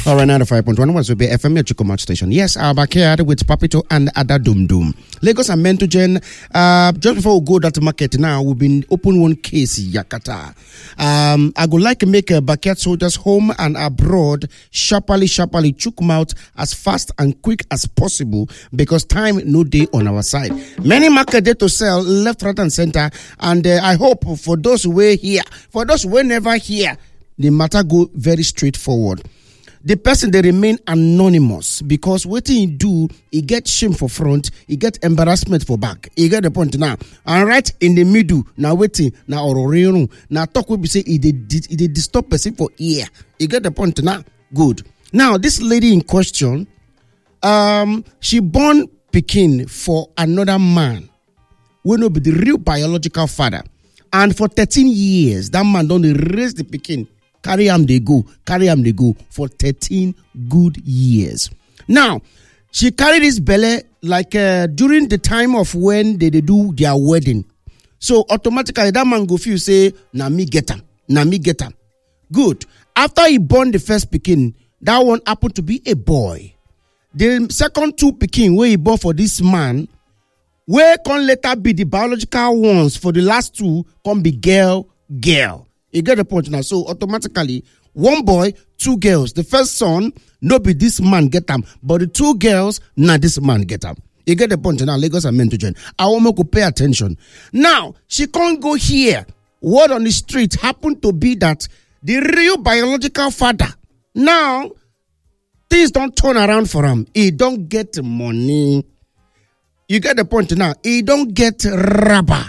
All right, 95.1 was be FM Chikomat station. Yes, our backyard with Papito and Ada Dum Dum. Lagos and Mentogen. Just before we go to the market now, we've been open one case, Yakata. I would like to make a backyard soldiers home and abroad sharply chook mouth as fast and quick as possible because time no day on our side. Many market day to sell left, right, and center. And I hope for those who were here, for those who were never here, the matter go very straightforward. The person they remain anonymous because what he do, he get shame for front, he get embarrassment for back. He get the point now. And right in the middle, now waiting, now or now talk will be say he did disturb person for ear. You get the point now. Good. Now this lady in question, she born pikin for another man, will not be the real biological father, and for 13 years that man don't raise the pikin. Carry them they go for 13 good years. Now, she carried this belly like during the time of when they do their wedding. So automatically that man go feel say, na me get him. Good. After he born the first pikin, that one happened to be a boy. The second two pikin where he born for this man, where can later be the biological ones for the last two can be girl. You get the point now. So automatically, one boy, two girls. The first son, no be this man get them, but the two girls, nah, this man get them. You get the point now. Lagos and Mentogen. I want to pay attention. Now, she can't go here. Word on the street happened to be that the real biological father, now, things don't turn around for him. He don't get money. You get the point now. He don't get rubber.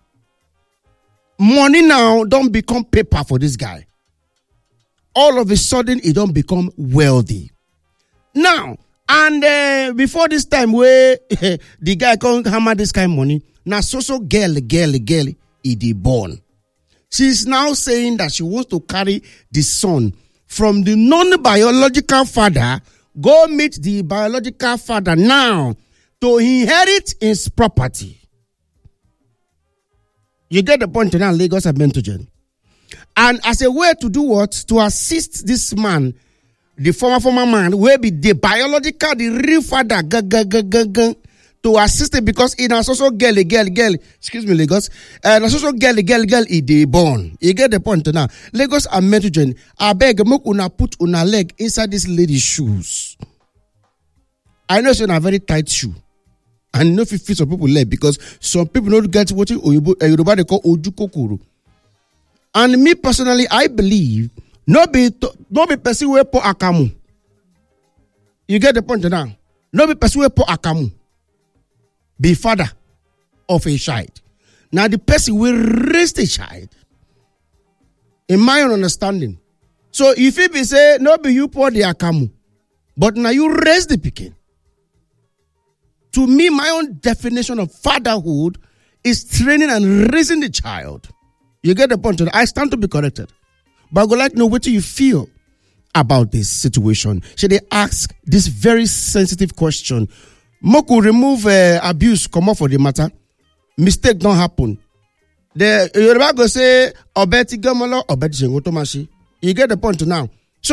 Money now don't become paper for this guy. All of a sudden, he don't become wealthy. Now, and before this time where the guy can't hammer this kind of money, now so girl, he dey born. She's now saying that she wants to carry the son from the non-biological father, go meet the biological father now to inherit his property. You get the point now, Lagos and Mentogen. And as a way to do what? To assist this man, the former man, will be the biological, the real father, to assist him because he has also girl, excuse me, Lagos, and also girl, he dey born. You get the point now. Lagos and Mentogen, I beg, make una put una leg inside this lady's shoes. I know it's a very tight shoe. And no fit some people leg because some people don't get what Yoruba they call ojukokoro. And me personally, I believe no be person we po akamu. You get the point now. No be person we po akamu. Be father of a child. Now the person will raise the child. In my own understanding. So if it be say no be you pour the akamu, but now you raise the pikin. To me, my own definition of fatherhood is training and raising the child. You get the point? I stand to be corrected. But I would like to know what do you feel about this situation. Should they ask this very sensitive question? Moku remove abuse, come off for the matter. Mistake don't happen. The Yoruba go say, Obeti Gamolo, Obeti Jengotomashi. You get the point now.